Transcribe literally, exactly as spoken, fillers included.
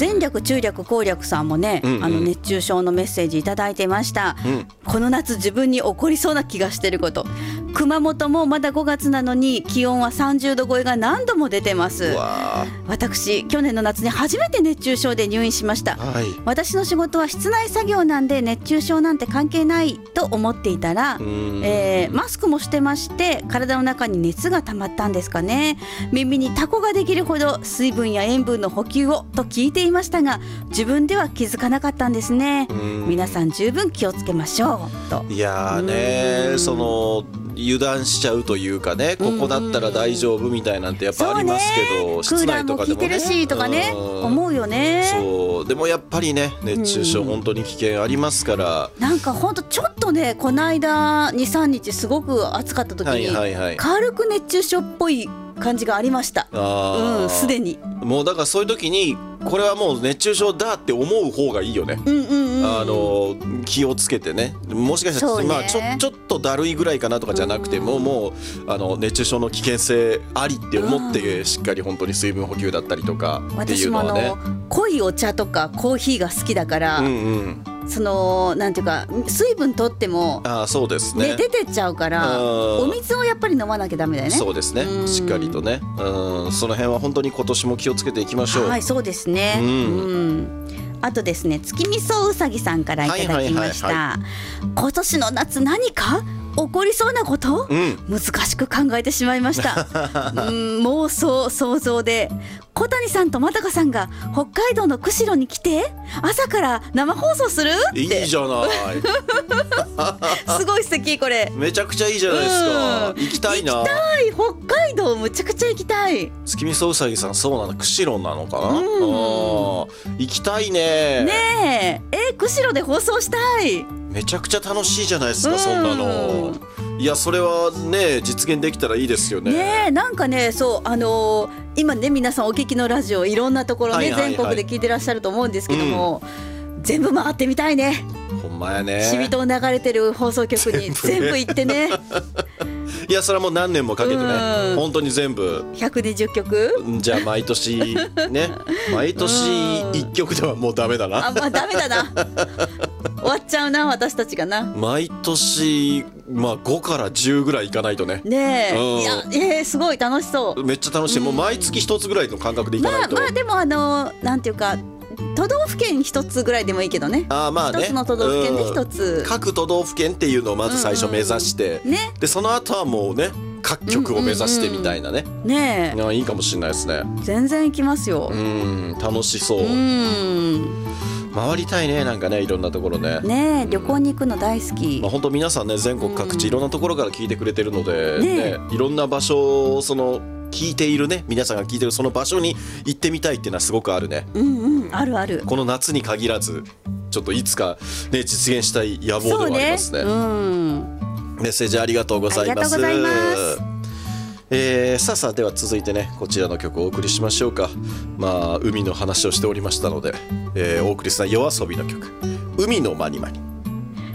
前略中略後略さんもね、うんうん、あの熱中症のメッセージいただいてました、うん、この夏自分に起こりそうな気がしてること。熊本もまだごがつなのに気温はさんじゅうど超えが何度も出てます。私去年の夏に初めて熱中症で入院しました、はい、私の仕事は室内作業なんで熱中症なんて関係ないと思っていたら、えー、マスクもしてまして体の中に熱が溜まったんですかね。耳にタコができるほど水分や塩分の補給をと聞いていましたが自分では気づかなかったんですね。皆さん十分気をつけましょうと。 いやーね、その油断しちゃうというかね、ここだったら大丈夫みたいなんてやっぱありますけど、ね、室内とかでもね、クーラーも効いてるしとかね、 思うよね。 そうでもやっぱりね熱中症本当に危険ありますから、 なんか本当ちょっとねこの間 にさんにちすごく暑かった時に、はいはいはい、軽く熱中症っぽい感じがありました。うん、すでにもうだからそういう時にこれはもう熱中症だって思う方がいいよね、うんうんうん、あの気をつけてね。もしかしたら、ね、まあ、ちょ、ちょっとだるいぐらいかなとかじゃなくても、うん、もうあの熱中症の危険性ありって思って、うん、しっかり本当に水分補給だったりとかっていうのはね。 私もあの濃いお茶とかコーヒーが好きだから、うんうんそのなんていうか水分取っても、 あ、そうですね、 ね、出てっちゃうからお水をやっぱり飲まなきゃダメだよね。 そうですね、うん、しっかりとね、うん、その辺は本当に今年も気をつけていきましょう。 はい、そうですね、うんうん、あとですね月見そううさぎさんからいただきました、はいはいはいはい、今年の夏何か起こりそうなこと、うん、難しく考えてしまいました、うん、妄想想像で小谷さんと又香さんが北海道の釧路に来て朝から生放送するって。 いいじゃないすごい素敵これ。 めちゃくちゃいいじゃないですか、うん、行きたいな。 行きたい、北海道むちゃくちゃ行きたい。 月見そううさぎさんそうなの釧路なのかな、うん、あ行きたいね。 ねえ、え釧路で放送したい。 めちゃくちゃ楽しいじゃないですか、うん、そんなの。いやそれはね実現できたらいいですよね。 ねえ、なんかね、そうあのー、今ね皆さんお聞きのラジオいろんなところね、はいはいはい、全国で聞いてらっしゃると思うんですけども、うん、全部回ってみたいね。 ほんまやね。 しみと流れてる放送局に全部行ってねいやそれはもう何年もかけてね、うん、本当に全部ひゃくにじゅっきょくじゃあ毎年ね毎年いっきょくではもうダメだな。 あ、まあ、ダメだな終わっちゃうな私たちがな。 毎年、まあ、ごからじゅうぐらいいかないとね。 ねえ、うん、いや、えー、すごい楽しそう。 めっちゃ楽しい、うん、もう毎月一つぐらいの感覚でいかないと、 まあ、まあでもあのなんていうか都道府県一つぐらいでもいいけどね。 あ、まあね、 一つの都道府県で一つ、 各都道府県っていうのをまず最初目指して、うんうんね、でその後はもうね各局を目指してみたいなね、うんうんうん、ねえ、いいかもしれないですね。 全然行きますよ。 うん、楽しそう。うん、回りたいね、なんかねいろんなところね。 ねえ、旅行に行くの大好き。 まあ、本当皆さんね全国各地いろんなところから聞いてくれてるので、ねね、いろんな場所をその聞いているね皆さんが聞いてるその場所に行ってみたいっていうのはすごくあるね。 うんうん、あるある。この夏に限らずちょっといつかね実現したい野望ではありますね。 そうね、うん、 メッセージありがとうございます。ありがとうございます。えー、さあさあでは続いてねこちらの曲をお送りしましょうか。まあ海の話をしておりましたので、えー、お送りした夜遊びの曲海のまにまに。